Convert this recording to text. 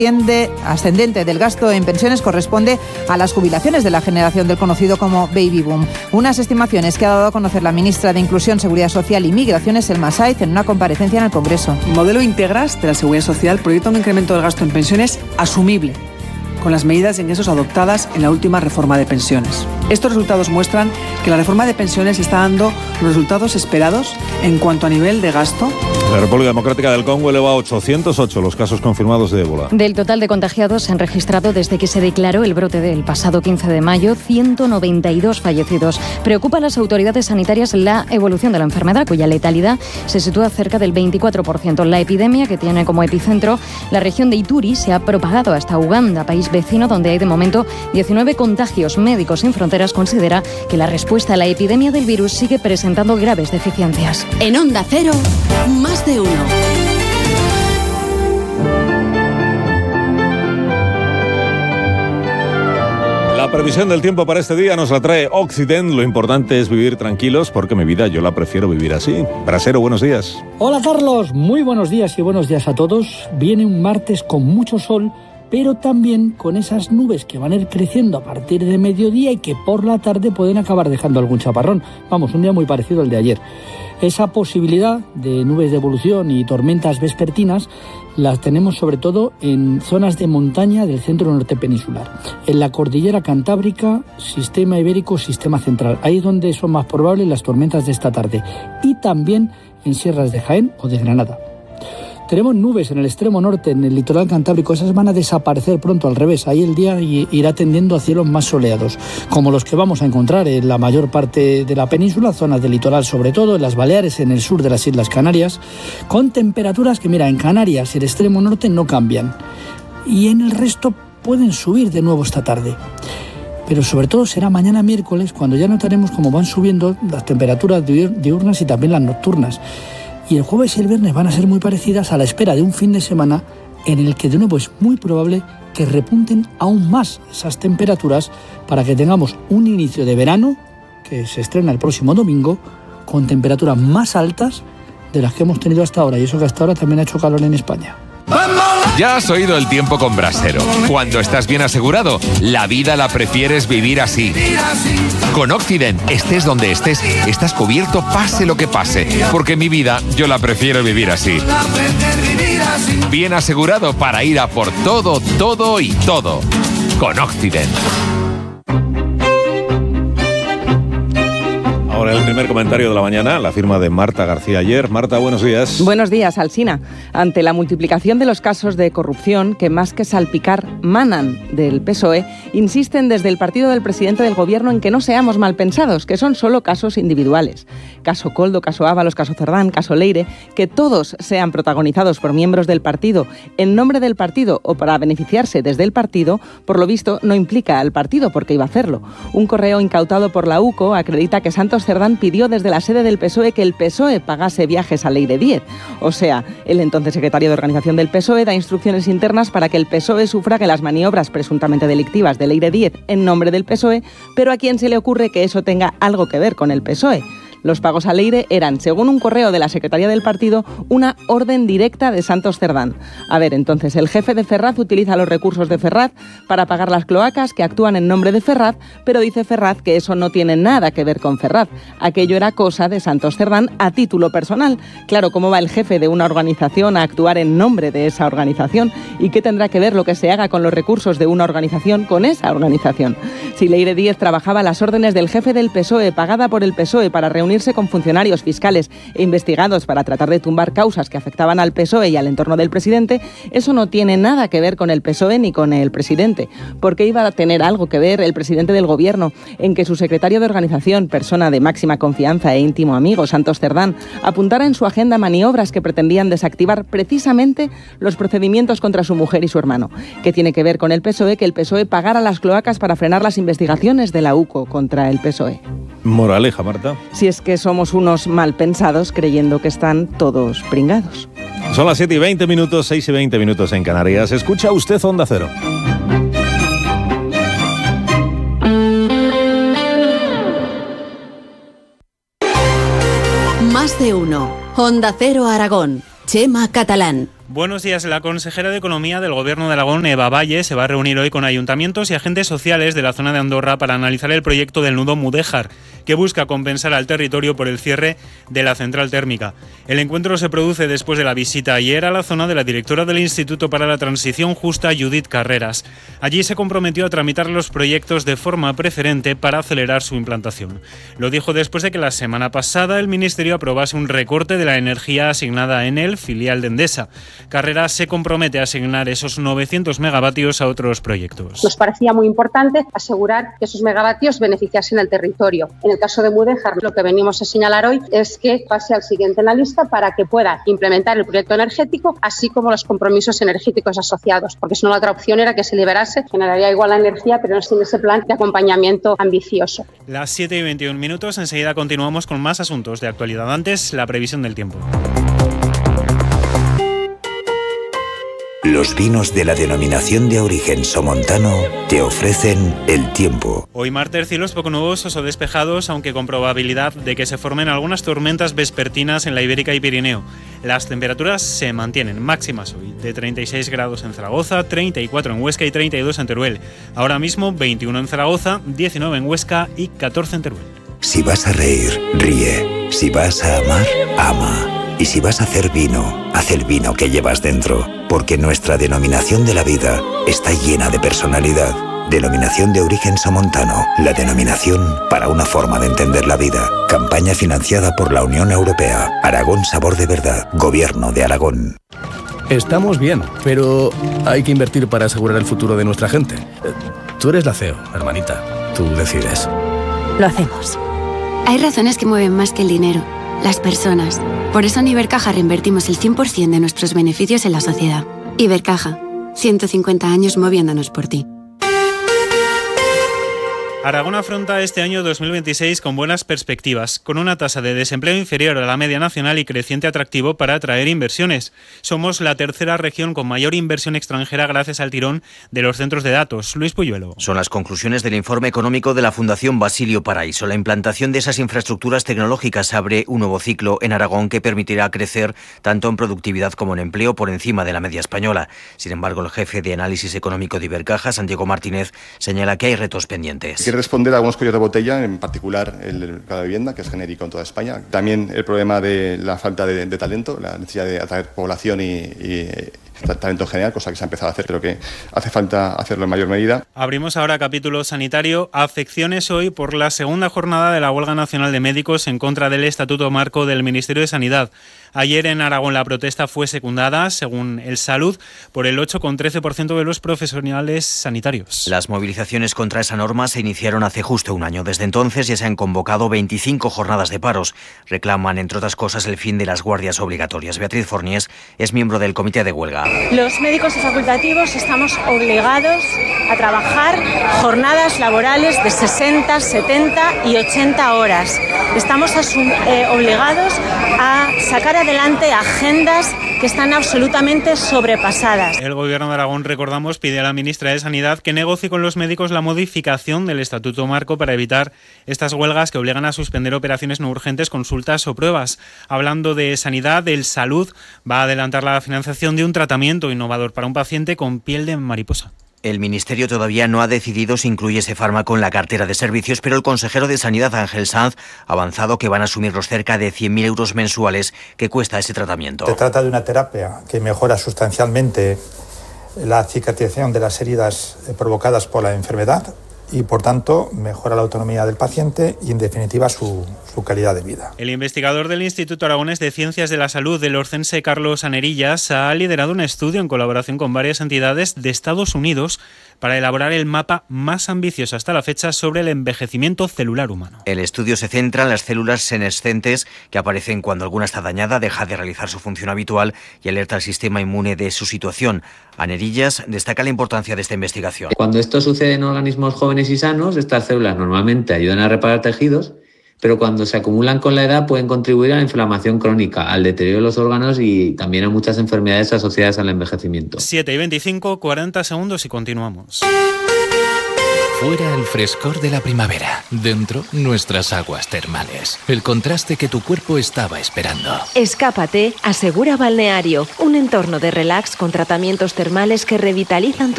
ascendente del gasto en pensiones corresponde a las jubilaciones de la generación del conocido como Baby Boom. Unas estimaciones que ha dado a conocer la ministra de Inclusión, Seguridad Social y Migraciones, Selma Saiz, en una comparecencia en el Congreso. Modelo Integras de la Seguridad Social proyecta un incremento del gasto en pensiones asumible, con las medidas de ingresos adoptadas en la última reforma de pensiones. Estos resultados muestran que la reforma de pensiones está dando los resultados esperados en cuanto a nivel de gasto. La República Democrática del Congo eleva a 808 los casos confirmados de ébola. Del total de contagiados se han registrado desde que se declaró el brote del pasado 15 de mayo 192 fallecidos. Preocupa a las autoridades sanitarias la evolución de la enfermedad, cuya letalidad se sitúa cerca del 24%. La epidemia, que tiene como epicentro la región de Ituri, se ha propagado hasta Uganda, país vecino donde hay de momento 19 contagios. Médicos Sin Fronteras considera que la respuesta a la epidemia del virus sigue presentando graves deficiencias. En Onda Cero, Más de Uno. La previsión del tiempo para este día nos la trae Occident. Lo importante es vivir tranquilos porque mi vida yo la prefiero vivir así. Brasero, buenos días. Hola Carlos, muy buenos días y buenos días a todos. Viene un martes con mucho sol, pero también con esas nubes que van a ir creciendo a partir de mediodía y que por la tarde pueden acabar dejando algún chaparrón. Vamos, un día muy parecido al de ayer. Esa posibilidad de nubes de evolución y tormentas vespertinas las tenemos sobre todo en zonas de montaña del centro norte peninsular. En la cordillera Cantábrica, sistema ibérico, sistema central. Ahí es donde son más probables las tormentas de esta tarde. Y también en sierras de Jaén o de Granada. Tenemos nubes en el extremo norte, en el litoral cantábrico. Esas van a desaparecer pronto, al revés. Ahí el día irá tendiendo a cielos más soleados, como los que vamos a encontrar en la mayor parte de la península, zonas del litoral sobre todo, en las Baleares, en el sur de las Islas Canarias, con temperaturas que, mira, en Canarias y el extremo norte no cambian. Y en el resto pueden subir de nuevo esta tarde. Pero sobre todo será mañana miércoles cuando ya notaremos cómo van subiendo las temperaturas diurnas y también las nocturnas. Y el jueves y el viernes van a ser muy parecidas, a la espera de un fin de semana en el que de nuevo es muy probable que repunten aún más esas temperaturas para que tengamos un inicio de verano, que se estrena el próximo domingo, con temperaturas más altas de las que hemos tenido hasta ahora. Y eso que hasta ahora también ha hecho calor en España. Ya has oído el tiempo con Brasero. Cuando estás bien asegurado, la vida la prefieres vivir así. Con Occident, estés donde estés, estás cubierto pase lo que pase. Porque mi vida yo la prefiero vivir así. Bien asegurado para ir a por todo, todo y todo. Con Occident. Ahora el primer comentario de la mañana, la firma de Marta García Ayer. Marta, buenos días. Buenos días, Alsina. Ante la multiplicación de los casos de corrupción que más que salpicar manan del PSOE, insisten desde el partido del presidente del gobierno en que no seamos mal pensados, que son solo casos individuales. Caso Koldo, caso Ábalos, caso Cerdán, caso Leire, que todos sean protagonizados por miembros del partido en nombre del partido o para beneficiarse desde el partido, por lo visto no implica al partido porque iba a hacerlo. Un correo incautado por la UCO acredita que Santos Cerdán pidió desde la sede del PSOE que el PSOE pagase viajes a Leire Díez. O sea, el entonces secretario de Organización del PSOE da instrucciones internas para que el PSOE sufrague las maniobras presuntamente delictivas de Leire Díez en nombre del PSOE, pero ¿a quién se le ocurre que eso tenga algo que ver con el PSOE? Los pagos a Leire eran, según un correo de la Secretaría del partido, una orden directa de Santos Cerdán. A ver, entonces, el jefe de Ferraz utiliza los recursos de Ferraz para pagar las cloacas que actúan en nombre de Ferraz, pero dice Ferraz que eso no tiene nada que ver con Ferraz. Aquello era cosa de Santos Cerdán a título personal. Claro, ¿cómo va el jefe de una organización a actuar en nombre de esa organización? ¿Y qué tendrá que ver lo que se haga con los recursos de una organización con esa organización? Si Leire Díez trabajaba a las órdenes del jefe del PSOE, pagada por el PSOE para reunirse con funcionarios fiscales e investigados para tratar de tumbar causas que afectaban al PSOE y al entorno del presidente, eso no tiene nada que ver con el PSOE ni con el presidente. ¿Por qué iba a tener algo que ver el presidente del gobierno en que su secretario de organización, persona de máxima confianza e íntimo amigo, Santos Cerdán, apuntara en su agenda maniobras que pretendían desactivar precisamente los procedimientos contra su mujer y su hermano? ¿Qué tiene que ver con el PSOE que el PSOE pagara las cloacas para frenar las investigaciones de la UCO contra el PSOE? Moraleja, Marta. Si es que somos unos mal pensados creyendo que están todos pringados. Son las 7:20, 6:20 en Canarias. Escucha usted Onda Cero. Más de uno. Onda Cero Aragón. Chema Catalán. Buenos días. La consejera de Economía del Gobierno de Aragón, Eva Valle, se va a reunir hoy con ayuntamientos y agentes sociales de la zona de Andorra para analizar el proyecto del nudo Mudéjar, que busca compensar al territorio por el cierre de la central térmica. El encuentro se produce después de la visita ayer a la zona de la directora del Instituto para la Transición Justa, Judith Carreras. Allí se comprometió a tramitar los proyectos de forma preferente para acelerar su implantación. Lo dijo después de que la semana pasada el Ministerio aprobase un recorte de la energía asignada a Enel, filial de Endesa. Carreras se compromete a asignar esos 900 megavatios a otros proyectos. Nos parecía muy importante asegurar que esos megavatios beneficiasen al territorio. En el caso de Mudéjar, lo que venimos a señalar hoy es que pase al siguiente en la lista para que pueda implementar el proyecto energético, así como los compromisos energéticos asociados, porque si no la otra opción era que se liberase, generaría igual la energía, pero no sin ese plan de acompañamiento ambicioso. Las 7:21, enseguida continuamos con más asuntos de actualidad. Antes, la previsión del tiempo. Los vinos de la denominación de origen somontano te ofrecen el tiempo. Hoy martes, cielos poco nubosos o despejados, aunque con probabilidad de que se formen algunas tormentas vespertinas en la Ibérica y Pirineo. Las temperaturas se mantienen máximas hoy, de 36 grados en Zaragoza, 34 en Huesca y 32 en Teruel. Ahora mismo 21 en Zaragoza, 19 en Huesca y 14 en Teruel. Si vas a reír, ríe. Si vas a amar, ama. Y si vas a hacer vino, haz el vino que llevas dentro, porque nuestra denominación de la vida está llena de personalidad. Denominación de origen somontano, la denominación para una forma de entender la vida. Campaña financiada por la Unión Europea. Aragón Sabor de Verdad, Gobierno de Aragón. Estamos bien, pero hay que invertir para asegurar el futuro de nuestra gente. Tú eres la CEO, hermanita. Tú decides. Lo hacemos. Hay razones que mueven más que el dinero. Las personas. Por eso en Ibercaja reinvertimos el 100% de nuestros beneficios en la sociedad. Ibercaja, 150 años moviéndonos por ti. Aragón afronta este año 2026 con buenas perspectivas, con una tasa de desempleo inferior a la media nacional y creciente atractivo para atraer inversiones. Somos la tercera región con mayor inversión extranjera gracias al tirón de los centros de datos. Luis Puyuelo. Son las conclusiones del informe económico de la Fundación Basilio Paraíso. La implantación de esas infraestructuras tecnológicas abre un nuevo ciclo en Aragón que permitirá crecer tanto en productividad como en empleo por encima de la media española. Sin embargo, el jefe de análisis económico de Ibercaja, Santiago Martínez, señala que hay retos pendientes. Hay que responder a algunos cuellos de botella, en particular el mercado de vivienda, que es genérico en toda España. También el problema de la falta de talento, la necesidad de atraer población y talento en general, cosa que se ha empezado a hacer, pero que hace falta hacerlo en mayor medida. Abrimos ahora capítulo sanitario. Afecciones hoy por la segunda jornada de la huelga nacional de médicos en contra del Estatuto Marco del Ministerio de Sanidad. Ayer en Aragón la protesta fue secundada, según el Salud, por el 8,13% de los profesionales sanitarios. Las movilizaciones contra esa norma se iniciaron hace justo un año. Desde entonces ya se han convocado 25 jornadas de paros. Reclaman, entre otras cosas, el fin de las guardias obligatorias. Beatriz Forniés es miembro del comité de huelga. Los médicos y facultativos estamos obligados a trabajar jornadas laborales de 60, 70 y 80 horas. Estamos obligados a sacar adelante agendas que están absolutamente sobrepasadas. El Gobierno de Aragón, recordamos, pide a la ministra de Sanidad que negocie con los médicos la modificación del Estatuto Marco para evitar estas huelgas que obligan a suspender operaciones no urgentes, consultas o pruebas. Hablando de sanidad, el Salud va a adelantar la financiación de un tratamiento innovador para un paciente con piel de mariposa. El Ministerio todavía no ha decidido si incluye ese fármaco en la cartera de servicios, pero el consejero de Sanidad, Ángel Sanz, ha avanzado que van a asumir los cerca de 100.000 euros mensuales que cuesta ese tratamiento. Se trata de una terapia que mejora sustancialmente la cicatrización de las heridas provocadas por la enfermedad y, por tanto, mejora la autonomía del paciente y, en definitiva, su calidad de vida. El investigador del Instituto Aragonés de Ciencias de la Salud del Orcense, Carlos Anerillas, ha liderado un estudio en colaboración con varias entidades de Estados Unidos para elaborar el mapa más ambicioso hasta la fecha sobre el envejecimiento celular humano. El estudio se centra en las células senescentes que aparecen cuando alguna está dañada, deja de realizar su función habitual y alerta al sistema inmune de su situación. Anerillas destaca la importancia de esta investigación. Cuando esto sucede en organismos jóvenes y sanos, estas células normalmente ayudan a reparar tejidos, pero cuando se acumulan con la edad pueden contribuir a la inflamación crónica, al deterioro de los órganos y también a muchas enfermedades asociadas al envejecimiento. 7:25, 40 segundos y continuamos. Fuera el frescor de la primavera, dentro nuestras aguas termales. El contraste que tu cuerpo estaba esperando. Escápate a Segura Balneario, un entorno de relax con tratamientos termales que revitalizan tu